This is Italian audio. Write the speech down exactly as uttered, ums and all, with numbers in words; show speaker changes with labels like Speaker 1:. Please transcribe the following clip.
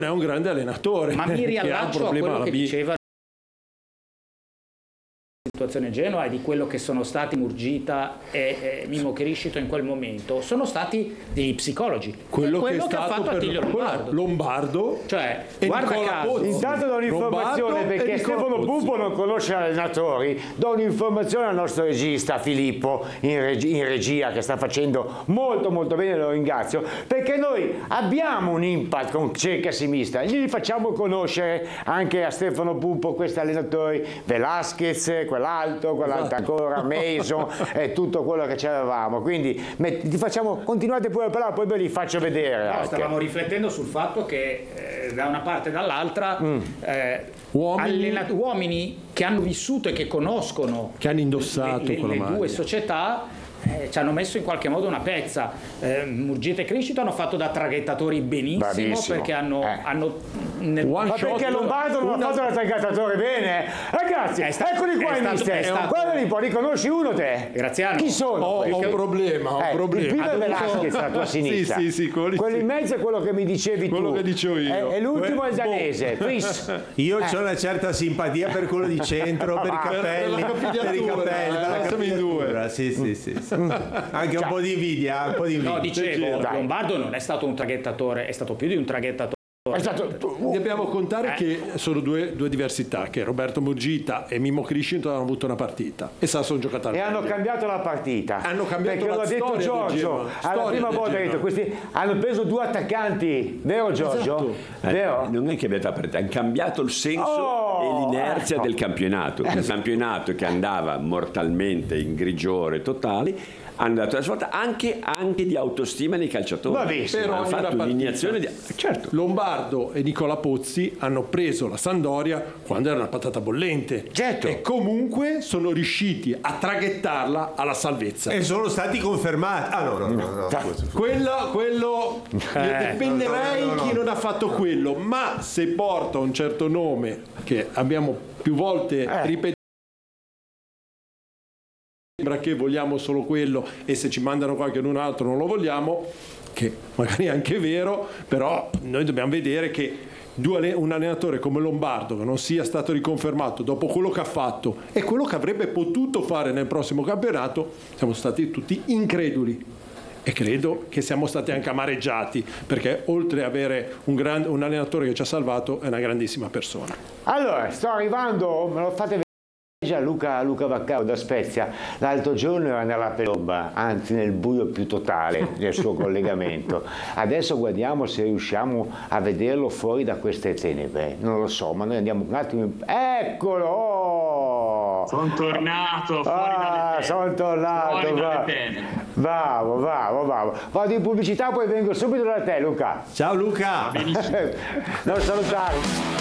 Speaker 1: è un grande allenatore.
Speaker 2: Ma mi riallaccio a quello che
Speaker 1: B.
Speaker 2: diceva situazione Genoa e di quello che sono stati Murgita e, e Mimmo Criscito in quel momento. Sono stati degli psicologi.
Speaker 1: Quello,
Speaker 2: quello
Speaker 1: che,
Speaker 2: che,
Speaker 1: è
Speaker 2: ha
Speaker 1: stato
Speaker 2: fatto
Speaker 1: per
Speaker 2: Attilio Lombardo.
Speaker 1: Lombardo
Speaker 2: Cioè,
Speaker 1: e
Speaker 2: guarda
Speaker 1: Nicola
Speaker 2: caso.
Speaker 1: Pozzi.
Speaker 3: Intanto do un'informazione,
Speaker 1: Lombardo
Speaker 3: perché
Speaker 1: e Nicola
Speaker 3: Stefano
Speaker 1: Pozzi.
Speaker 3: Pupo non conosce gli allenatori. Do un'informazione al nostro regista Filippo in, regi- in regia, che sta facendo molto molto bene, lo ringrazio, perché noi abbiamo un impact con cerca sinistra, gli facciamo conoscere anche a Stefano Pupo questi allenatori, Velasquez, quell'altro, quell'altro ancora, Mason e tutto quello che c'avevamo. Quindi met- ti facciamo, continuate pure a parlare, poi ve li faccio vedere.
Speaker 2: No,
Speaker 3: anche.
Speaker 2: stavamo riflettendo sul fatto che eh, da una parte e dall'altra
Speaker 3: Mm.
Speaker 2: eh,
Speaker 1: Uomini-
Speaker 2: allena- uomini che hanno vissuto e che conoscono
Speaker 1: Che hanno indossato
Speaker 2: le, le-
Speaker 1: quella
Speaker 2: le
Speaker 1: maglia.
Speaker 2: due società, eh, ci hanno messo in qualche modo una pezza. eh, Murgita e Criscito hanno fatto da traghettatori benissimo,
Speaker 3: Bravissimo.
Speaker 2: perché hanno,
Speaker 3: Eh.
Speaker 2: hanno nel-
Speaker 1: One
Speaker 3: Ma
Speaker 1: shot,
Speaker 3: perché Lombardo non
Speaker 1: una-
Speaker 3: ha fatto la traghettatore bene? Ragazzi,
Speaker 2: È stato-
Speaker 3: eccoli qua
Speaker 2: è
Speaker 3: in
Speaker 2: stato-
Speaker 3: mister.
Speaker 2: è stato-
Speaker 3: Guardali un po', riconosci uno te?
Speaker 2: Graziano.
Speaker 3: Chi sono?
Speaker 1: Ho, ho un problema, ho un
Speaker 3: Eh,
Speaker 1: problema.
Speaker 3: il primo
Speaker 1: Ha
Speaker 3: è
Speaker 1: dovuto-
Speaker 3: Velasquez alla tua sinistra.
Speaker 1: Sì, sì, sì, quello lì
Speaker 3: quello
Speaker 1: sì.
Speaker 3: in mezzo è quello che mi dicevi
Speaker 1: Quello
Speaker 3: tu.
Speaker 1: che dicevo io.
Speaker 3: E, e l'ultimo
Speaker 1: Que-
Speaker 3: è il danese, Chris.
Speaker 4: Io ho una certa simpatia per quello di centro, per i
Speaker 3: Ah,
Speaker 4: capelli,
Speaker 1: per la
Speaker 4: per i
Speaker 1: capigliatura,
Speaker 4: capelli, per la
Speaker 1: eh, siamo in due.
Speaker 4: capigliatura. Sì, sì, sì, sì. Anche un po' di invidia, un po' di invidia.
Speaker 2: No, dicevo,
Speaker 3: Dai.
Speaker 2: Lombardo non è stato un traghettatore, è stato più di un traghettatore.
Speaker 3: È stato
Speaker 1: Dobbiamo contare
Speaker 2: Eh.
Speaker 1: che sono due, due diversità, che Roberto Murgita e Mimmo Criscito hanno avuto una partita e sa sono giocati
Speaker 3: e hanno cambiato la partita.
Speaker 1: Hanno cambiato
Speaker 3: perché
Speaker 1: la
Speaker 3: l'ha detto
Speaker 1: storia del
Speaker 3: Giorgio.
Speaker 1: Genoa,
Speaker 3: Alla
Speaker 1: storia
Speaker 3: prima
Speaker 1: del
Speaker 3: volta ha detto
Speaker 1: Genoa.
Speaker 3: questi hanno preso due attaccanti, vero Giorgio?
Speaker 1: Esatto.
Speaker 5: Eh,
Speaker 3: Vero?
Speaker 5: non è che abbia la partita, hanno cambiato il senso
Speaker 3: Oh,
Speaker 5: e l'inerzia
Speaker 3: ecco.
Speaker 5: del campionato. Un campionato che andava mortalmente in grigiore totali, hanno dato la svolta anche, anche di autostima nei calciatori.
Speaker 3: Bravissimo.
Speaker 1: Per
Speaker 5: hanno
Speaker 1: ogni
Speaker 5: fatto
Speaker 1: partita.
Speaker 5: un'iniezione di... Certo.
Speaker 1: Lombardo e Nicola Pozzi hanno preso la Sampdoria quando era una patata bollente.
Speaker 3: Certo.
Speaker 1: E comunque sono riusciti a traghettarla alla salvezza.
Speaker 4: E sono stati confermati. Ah no, no, no, no. scusa.
Speaker 1: Quello, quello io dipenderei
Speaker 4: no, no, no.
Speaker 1: chi non ha fatto quello, ma se porta un certo nome che abbiamo più volte
Speaker 3: Eh.
Speaker 1: ripetuto, sembra che vogliamo solo quello e se ci mandano qualche un altro non lo vogliamo, che magari è anche vero, però noi dobbiamo vedere che due alle- un allenatore come Lombardo che non sia stato riconfermato dopo quello che ha fatto e quello che avrebbe potuto fare nel prossimo campionato, siamo stati tutti increduli. E credo che siamo stati anche amareggiati, perché oltre ad avere un, gran- un allenatore che ci ha salvato, è una grandissima persona.
Speaker 3: Allora, sto arrivando, me lo fate vedere già Luca, Luca Vaccaro da Spezia. L'altro giorno era nella pelomba, anzi nel buio più totale del suo collegamento. Adesso guardiamo se riusciamo a vederlo fuori da queste tenebre. Non lo so, ma noi andiamo un attimo. In... Eccolo!
Speaker 6: Sono tornato fuori
Speaker 3: Ah,
Speaker 6: dalle
Speaker 3: sono tornato.
Speaker 6: Fuori dalle
Speaker 3: va-
Speaker 6: tenebre.
Speaker 3: Bravo, bravo, bravo. Vado in pubblicità, poi vengo subito da te, Luca.
Speaker 4: Ciao Luca.
Speaker 6: Benissimo.
Speaker 3: Non salutare.